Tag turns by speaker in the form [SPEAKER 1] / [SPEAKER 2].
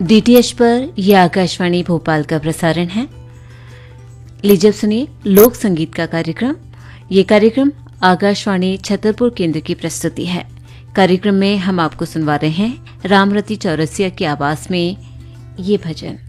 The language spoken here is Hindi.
[SPEAKER 1] डीटीएच पर यह आकाशवाणी भोपाल का प्रसारण है। लीजिए सुनिए लोक संगीत का कार्यक्रम। ये कार्यक्रम आकाशवाणी छतरपुर केंद्र की प्रस्तुति है। कार्यक्रम में हम आपको सुनवा रहे हैं रामरती चौरसिया की आवाज में ये भजन।